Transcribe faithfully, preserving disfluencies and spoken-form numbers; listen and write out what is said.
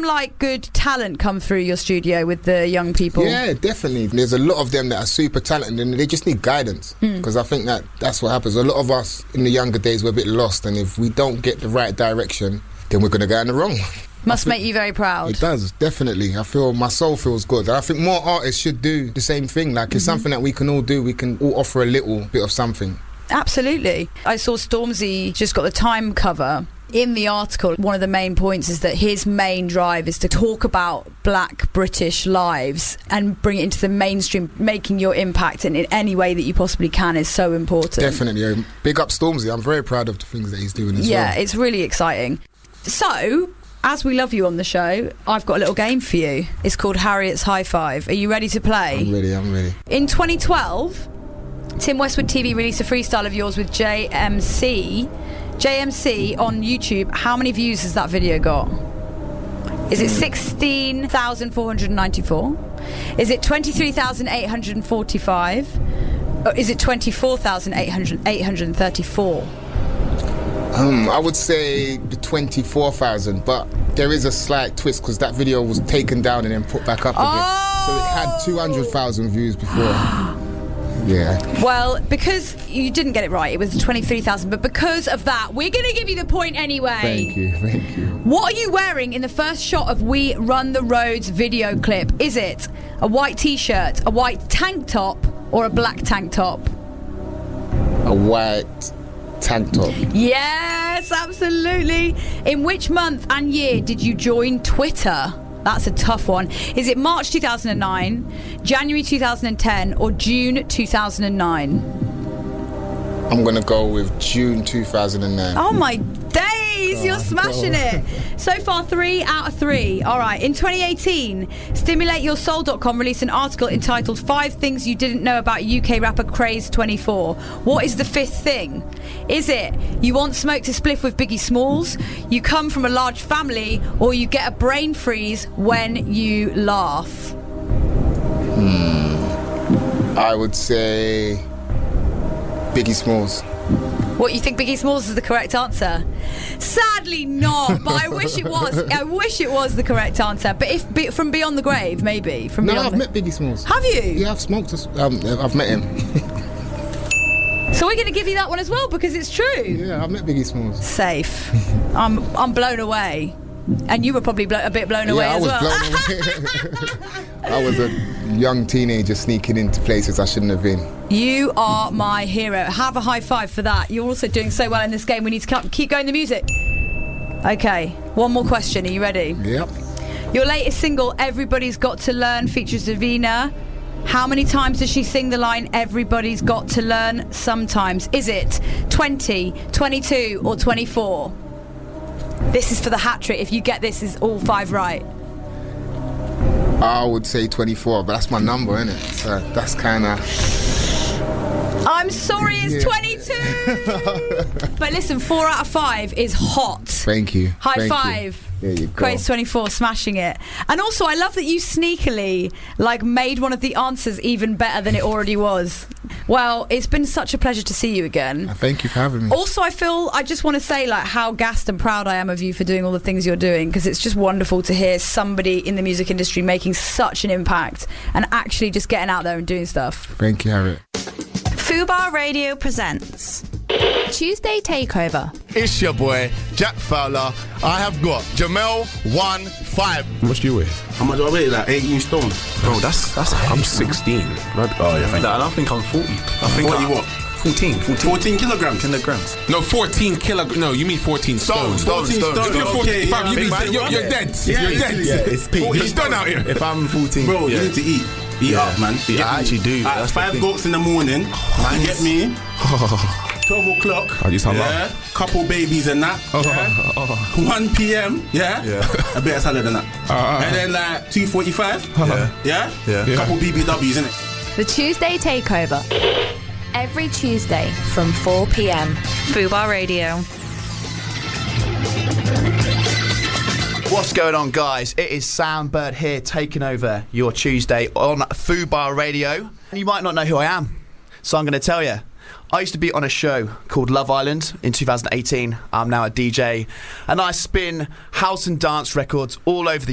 like good talent come through your studio with the young people? Yeah, definitely. There's a lot of them that are super talented and they just need guidance, because mm. I think that that's what happens. A lot of us in the younger days were a bit lost, and if we don't get the right direction, then we're going to go in the wrong. Must make you very proud. It does, definitely. I feel my soul feels good. I think more artists should do the same thing. Like, it's mm-hmm. something that we can all do. We can all offer a little bit of something. Absolutely. I saw Stormzy just got the Time cover. In the article, one of the main points is that his main drive is to talk about black British lives and bring it into the mainstream. Making your impact in, in any way that you possibly can is so important. Definitely. Big up Stormzy. I'm very proud of the things that he's doing as yeah, well. Yeah, it's really exciting. So, as we love you on the show, I've got a little game for you. It's called Harriet's High Five. Are you ready to play? I'm ready, I'm ready. In twenty twelve, Tim Westwood T V released a freestyle of yours with J M C. J M C on YouTube. How many views has that video got? Is it sixteen thousand four hundred ninety-four? Is it twenty-three thousand eight hundred forty-five? Or is it twenty-four thousand eight hundred thirty-four? Um, I would say the twenty-four thousand, but there is a slight twist because that video was taken down and then put back up again. Oh! So it had two hundred thousand views before. Yeah. Well, because you didn't get it right, it was twenty-three thousand, but because of that, we're going to give you the point anyway. Thank you, thank you. What are you wearing in the first shot of We Run the Roads video clip? Is it a white t-shirt, a white tank top, or a black tank top? A white tank top. Yes, absolutely. In which month and year did you join Twitter? That's a tough one. Is it March two thousand nine, January two thousand ten, or June two thousand nine? I'm going to go with June two thousand nine. Oh my days, you're smashing it. So far, three out of three. All right, in twenty eighteen, Stimulate Your Soul dot com released an article entitled Five Things You Didn't Know About U K Rapper Craze twenty-four. What is the fifth thing? Is it you want smoke to spliff with Biggie Smalls, you come from a large family, or you get a brain freeze when you laugh? Hmm. I would say Biggie Smalls. What, you think Biggie Smalls is the correct answer? Sadly not, but I wish it was. I wish it was the correct answer. But if be, from Beyond the Grave, maybe. From no, Beyond I've the... met Biggie Smalls. Have you? Yeah, I've smoked. A, um, I've met him. So we're going to give you that one as well because it's true. Yeah, I've met Biggie Smalls. Safe. I'm I'm blown away. And you were probably blo- a bit blown away yeah, as well. I was blown away. I was a young teenager sneaking into places I shouldn't have been. You are my hero. Have a high five for that. You're also doing so well in this game. We need to keep going the music. Okay, one more question. Are you ready? Yep. Your latest single, Everybody's Got to Learn, features Davina. How many times does she sing the line, Everybody's Got to Learn sometimes? Is it twenty, twenty-two, or twenty-four? This is for the hat trick. If you get this, is all five right. I would say twenty-four, but that's my number, isn't it? So that's kind of... I'm sorry, it's yeah. twenty-two. But listen, four out of five is hot. Thank you. High Thank five. You. There you go. Craze twenty-four, smashing it. And also, I love that you sneakily like made one of the answers even better than it already was. Well, it's been such a pleasure to see you again. Thank you for having me. Also, I feel, I just want to say like how gassed and proud I am of you for doing all the things you're doing, because it's just wonderful to hear somebody in the music industry making such an impact and actually just getting out there and doing stuff. Thank you, Harriet. Fubar Radio presents Tuesday Takeover. It's your boy, Jack Fowler. I have got Jamel one five. How much do you weigh? How much do I weigh? Like eighteen stone. Bro, that's that's. I'm sixteen. Blood. Oh yeah, thank you. I don't think I'm forty. I think forty I, what? fourteen. fourteen. fourteen kilograms. Kilograms. No, fourteen kilograms. No, you mean fourteen stone. Stone. Stone. Stone. If you're fourteen, okay, fam, yeah, you mean, man, you're, you're yeah. dead. Yeah, you're dead. Yeah, it's peak. He's done out here. If I'm fourteen, bro, yeah. you need to eat. Eat yeah. up, man. Yeah, I actually do. At five goats in the morning. Man, you get me. twelve o'clock. I just have yeah. Couple babies and that. Oh, yeah. oh. one p.m. Yeah. Yeah. A bit of salad and that. Uh, and then like two forty-five. Yeah. Yeah. Yeah. yeah. Couple B B Ws in it. The Tuesday Takeover. Every Tuesday from four p.m. Fubar Radio. What's going on, guys? It is Soundbird here, taking over your Tuesday on Fubar Radio. You might not know who I am, so I'm going to tell you. I used to be on a show called Love Island in two thousand eighteen. I'm now a D J, and I spin house and dance records all over the